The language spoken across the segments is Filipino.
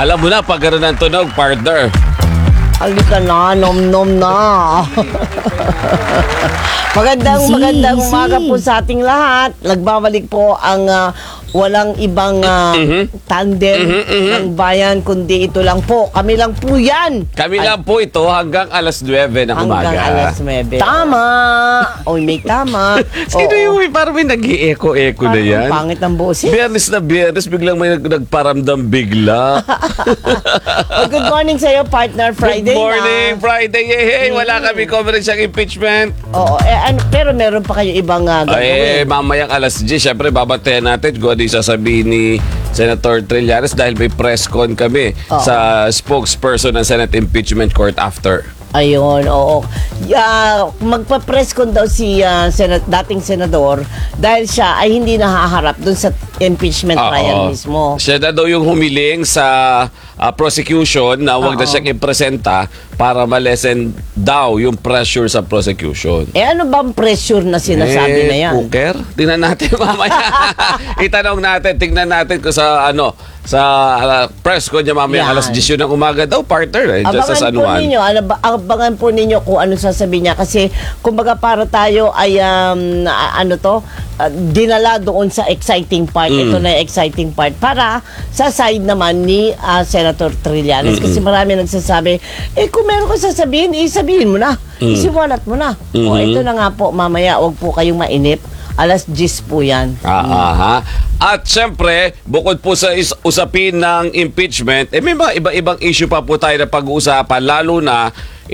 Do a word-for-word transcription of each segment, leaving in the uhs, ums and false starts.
Alam mo na, pag gano'n ang tunog, partner. Halika na, nom-nom na. Magandang, Easy, magandang easy. umaga po sa ating lahat. Nagbabalik po ang ah, walang ibang ah, Mhm. tandem Mhm, mhm. ng bayan, kundi ito lang po. Kami lang po yan. Kami lang po ito hanggang alas nuwebe ng umaga. Hanggang alas nuwebe. Tama! Oy, may tama. Sino Oo. yung parang may nag-i-echo-echo na Parang yan? pangit ng boses. Biyernes na biyernes, biglang may nag- nagparamdam bigla. Oh, good morning sa'yo, partner. Friday Good morning, na. Friday. Hey, hey. Wala kami coverage ng impeachment. Oo, eh, ano, pero meron pa kayo ibang uh, Ay, gagawin. mamayang alas diyes, syempre babantayan natin kung ano yung sasabihin ni Senator Trillanes dahil may press con kami Oo. sa spokesperson ng Senate Impeachment Court after. Ayun, oo. Yeah, magpa-press con daw si ah, senat dating senador dahil siya ay hindi nahaharap dun sa impeachment Oo. trial mismo. Siya na daw yung humiling sa ah, prosecution na wag na Oo. siyang ipresenta para malesen daw yung pressure sa prosecution. Eh ano bang pressure na sinasabi eh, na yan? Cooker? Tingnan natin mamaya. Itanong natin, tingnan natin kung sa ano, sa uh, press ko niya mamaya Yan. alas diyes yun ng umaga daw, partner. Eh, dyan sa Abangan San po Juan. ninyo, ano ba- abangan po ninyo kung ano sasabihin niya kasi kumbaga para tayo ay um, na- ano to, uh, dinala doon sa exciting part. Mm. Ito na yung exciting part para sa side naman ni uh, Senator Trillanes kasi marami nagsasabi, eh kung meron ko sasabihin, eh sabihin mo na. Mm. Isiwalat mo na. O Mhm. ito na nga po, mamaya wag po kayong mainip. Alas diyes po yan. Ah, aha. At syempre, bukod po sa is- usapin ng impeachment, eh may mga iba-ibang issue pa po tayo na pag-uusapan, lalo na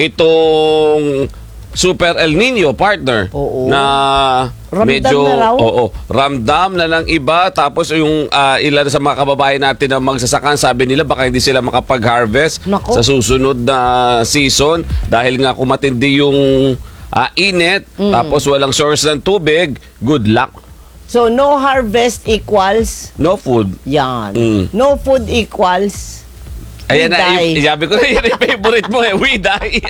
itong Super El Nino, partner. Oo. Na Ramdam medyo na raw. oo, ramdam na ng iba, tapos yung ah, ilan sa mga kababayan natin na magsasakan, sabi nila baka hindi sila makapag-harvest Nako. sa susunod na season dahil nga kung matindi yung ah, init, Mm. tapos walang source ng tubig, good luck. So no harvest equals No food. yan. Mm. No food equals Ayan we na, die. i- sabi ko na yun yung favorite mo eh, we die.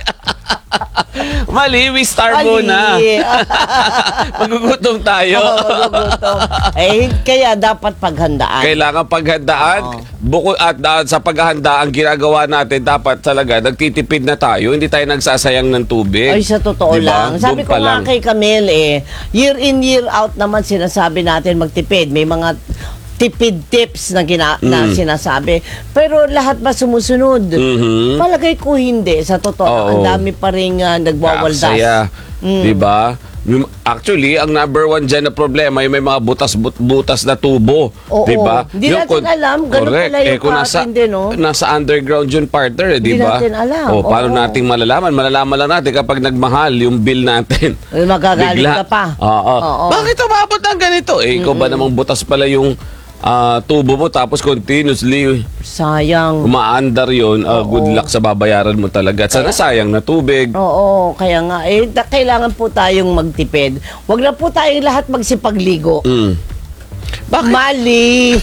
Mali, we starve Mali. muna. Magugutom tayo. Oo, magugutom. Eh, kaya dapat paghandaan. Kailangan paghandaan. Oo. Bukod at ah, sa paghahanda, ang ginagawa natin, dapat talaga, nagtitipid na tayo. Hindi tayo nagsasayang ng tubig. Ay, sa totoo Diba? lang. Sabi Doon ko pa nga lang. kay Camille, eh, year in, year out naman sinasabi natin magtipid. May mga tipid tips na, gina, na Mm. sinasabi. Pero lahat ba sumusunod? Mhm. Palagay ko hindi. Sa totoo, Oo. ang dami pa rin uh, nagwawaldas. Kaksaya. Mm. Diba? Yung- Actually, ang number one dyan na problema yung may mga butas-butas na tubo. Oo. Diba? Hindi Yung natin kon- alam. Ganun Correct. pala yung Eh, kung nasa, pa-attindi, no? nasa underground yun, partner, eh, Hindi diba? natin alam. O, paano Oo. nating malalaman? Malalaman lang natin kapag nagmahal yung bill natin. Eh, magagalit Bigla. ka pa. Oo. Oo. Bakit umabot ng ganito? Eh, ikaw ba namang butas pala yung ah, tubo mo tapos continuously Sayang. umaandar yun? Ah, good luck sa babayaran mo talaga. At sana sayang na tubig. Oo, kaya nga, eh, da- kailangan po tayong magtipid. Huwag na po tayong lahat magsipagligo. Mm. Bakit? Mali!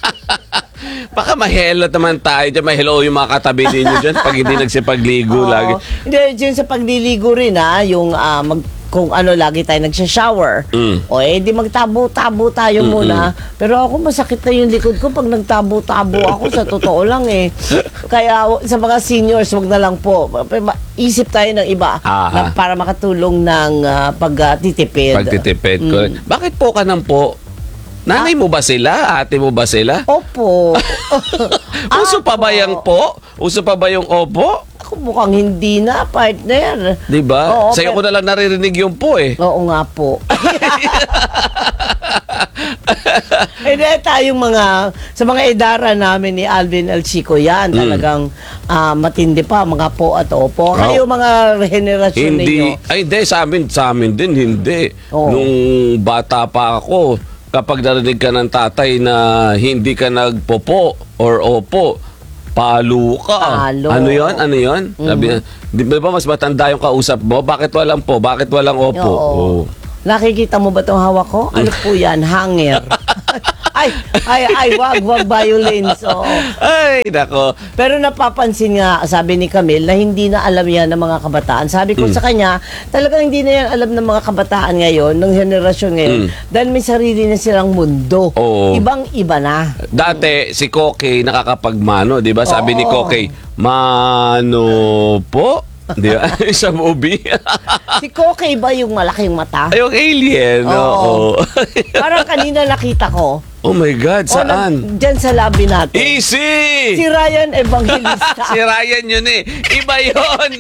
Baka mahelot naman tayo dyan. Mahelo yung mga katabi ninyo dyan pag hindi nagsipagligo Oo. lagi. Hindi, dyan sa pagliligo rin ha, yung ah, mag, kung ano lagi tayo nagsha-shower. Mm. O eh, di magtabo-tabo tayo muna. Pero ako masakit na yung likod ko pag nagtabo-tabo ako, sa totoo lang eh. Kaya sa mga seniors, wag na lang po. Isip tayo ng iba Aha. na para makatulong ng ah, pagtitipid. Pagtitipid ko. Mm. Bakit po ka nang po? Nanay mo ba sila? Ate mo ba sila? Opo. Uso pa ba yung po? Uso pa ba yung opo? Ako mukhang hindi na, partner. Di ba? Oo, Sa'yo ko pero- na lang naririnig yung po eh. Oo nga po. Eh, dahil tayong mga, sa mga edara namin ni Alvin El Chico yan, Mm. talagang ah, matindi pa, mga po at opo. Oo. Kayo mga henerasyon ninyo. Hindi. Ay, hindi. Sa amin, sa amin din, hindi. Oo. Nung bata pa ako, kapag narinig ka ng tatay na hindi ka nagpopo or opo, palo ka. Palo. Ano yon? Ano yon? Sabi niya, di ba mas matanda yung kausap mo? Bakit walang po? Bakit walang opo? Oo. Oo. Nakikita mo ba itong hawak ko? Ano po yan? Hanger. Ay, ay, ay, wag, wag violence. Oo. Ay, nako. Pero napapansin nga, sabi ni Camille, na hindi na alam yan ng mga kabataan. Sabi ko Mm. sa kanya, talagang hindi na yan alam ng mga kabataan ngayon, ng henerasyon ngayon, Mm. dahil may sarili na silang mundo. Oo. Ibang-iba na. Dati, si Koke nakakapagmano, di ba? Sabi ni Oo. Koke, mano po? Di ba? Sa movie. Si Koke ba yung malaking mata? Yung alien, oo. Oo. Parang kanina nakita ko. Oh my God, O, saan? nag- dyan sa labi natin. Easy! Si Ryan Evangelista. Si Ryan yun eh. Iba yun.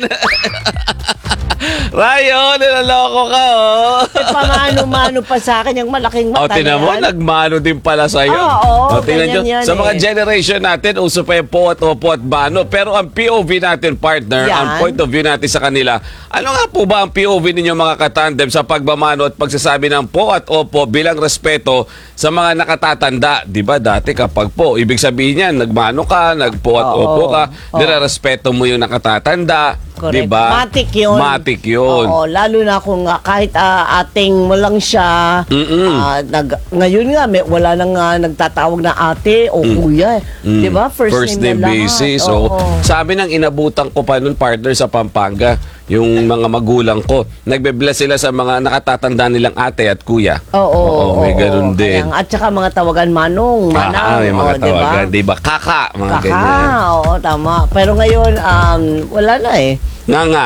Ryan, nilaloko ka, oh. Eh, pamano-mano pa sa akin yung malaking O, mata tinan na mo, yan. nagmano din pala sa'yo. Oo, O, tingnan ganyan nyo, yan sa mga eh. generation natin, uso pa yung po at opo at bano. Pero ang P O V natin, partner, Yan. ang point of view natin sa kanila, ano nga po ba ang P O V ninyo mga katandem sa pagmamano at pagsasabi ng po at opo bilang respeto sa mga nakatatanda? Di ba dati kapag po, ibig sabihin yan, nagmano ka, nagpo at Oo. opo ka, Oo. nirerespeto mo yung nakatatanda. Correct. Di ba? Matik yun. Matik yun. Oo, lalo na kung ah, kahit ah, ating mo lang siya, Mm-mm. ah, nag, ngayon nga, may, wala nang ah, nagtatawag na ate o kuya. Mm. Di ba? First, name, na lahat. basis. Oo. So, sabi ng inabutan ko pa nun, partner, sa Pampanga, yung mga magulang ko, nagbe-bless sila sa mga nakatatanda nilang ate at kuya. Oo, oo, may oo, ganun oo. din. Kaya nga, at saka mga tawagan manong, manang. Ah, may mga oo, di ba? tawagan, di ba? Kaka, mga Kaka, ganyan. oo, tama. Pero ngayon, um, wala na eh. Nga nga.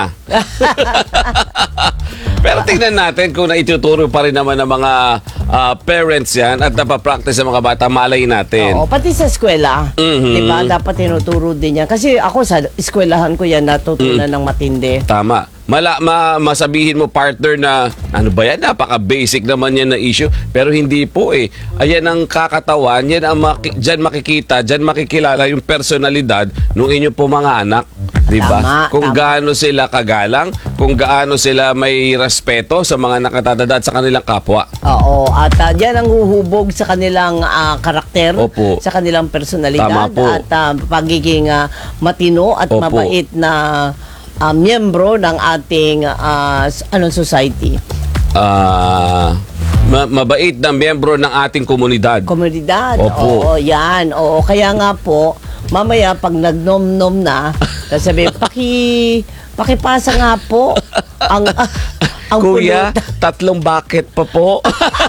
Pero tingnan natin kung naituturo pa rin naman ng mga ah, parents yan at napapractice ng mga bata, malay natin. Oo, pati sa eskwela, Mhm. di ba? Dapat tinuturo din yan. Kasi ako sa eskwelahan ko yan natutunan Mm. ng matindi. Tama. Mala, ma, masabihin mo, partner, na ano ba yan? Napaka-basic naman yan na issue. Pero hindi po eh. Ayan ang kakatawan, yan ang maki, dyan makikita, dyan makikilala yung personalidad ng inyo po mga anak. Di ba? Tama, Kung tama. gaano sila kagalang, kung gaano sila may respeto sa mga nakatatanda at sa kanilang kapwa. Oo, at uh, yan ang huhubog sa kanilang ah, karakter, Opo. sa kanilang personalidad, Tama po. at ah, pagiging ah, matino at Opo. mabait na ah, miyembro ng ating ah, s- anong society, Ah, ma- mabait na miyembro ng ating komunidad. komunidad. Opo. Oo, yan. Oo, kaya nga po, mamaya pag nagnom-nom na, sasabi, paki, pakipasa nga po ang, ang Kuya, pulutan." tatlong bucket pa po.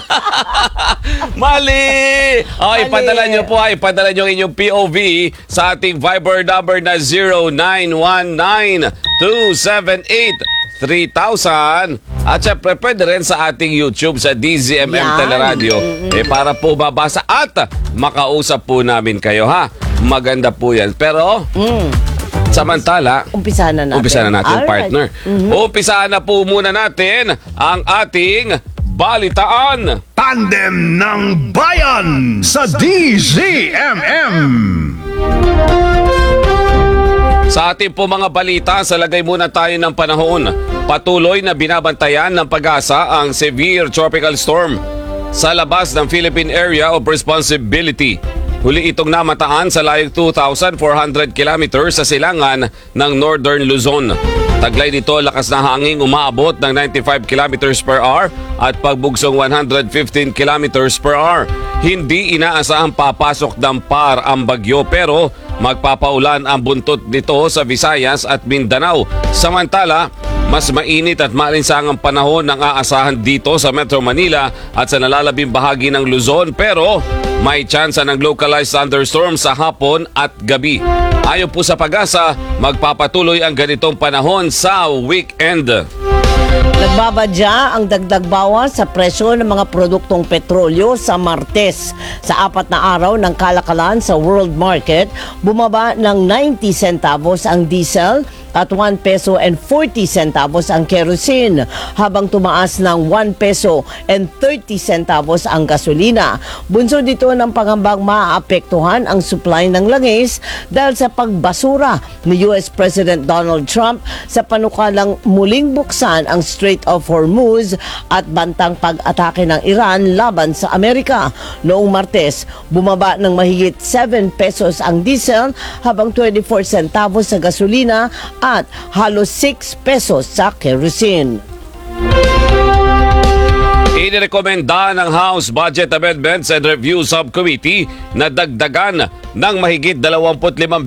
Mali! Oh, Mali. ipadala nyo po, ha, ipadala nyo ang inyong P O V sa ating Viber number na zero nine one nine two seven eight three thousand. At syempre, pwede rin sa ating YouTube sa D Z M M Yan. Teleradio. Eh, para po mabasa at makausap po namin kayo, ha? Maganda po yan. Pero, Mm. samantala, Umpisa na natin. umpisa na natin, Alright. partner. Umpisa na po muna natin ang ating balitaan. Tandem ng Bayan sa D Z M M. Sa ating po mga balita, sa lagay muna tayo ng panahon. Patuloy na binabantayan ng pag-asa ang severe tropical storm sa labas ng Philippine Area of Responsibility. Huli itong namataan sa layong two thousand four hundred kilometers sa silangan ng Northern Luzon. Taglay nito, lakas na hangin umaabot ng ninety-five kilometers per hour at pagbugsong one hundred fifteen kilometers per hour. Hindi inaasahang papasok ng par ang bagyo pero magpapaulan ang buntot nito sa Visayas at Mindanao. Samantala, mas mainit at maalinsangang panahon ang aasahan dito sa Metro Manila at sa nalalabing bahagi ng Luzon pero may tsansa ng localized thunderstorm sa hapon at gabi. Ayon po sa pag-asa, magpapatuloy ang ganitong panahon sa weekend. Nagbabadya ang dagdag bawas sa presyo ng mga produktong petrolyo sa Martes. Sa apat na araw ng kalakalan sa world market, bumaba ng ninety centavos ang diesel at one peso and forty centavos ang kerosene, habang tumaas ng one peso and thirty centavos ang gasolina. Bunso dito ng pangambang maaapektuhan ang supply ng langis dahil sa pagbasura ni U S President Donald Trump sa panukalang muling buksan ang Strait of Hormuz at bantang pag-atake ng Iran laban sa Amerika. Noong Martes, bumaba ng mahigit seven pesos ang diesel habang twenty-four centavos sa gasolina at halos six pesos sa kerosene. Inirekomenda ng House Budget Amendments and Review Subcommittee na dagdagan ng mahigit dalawampu't limang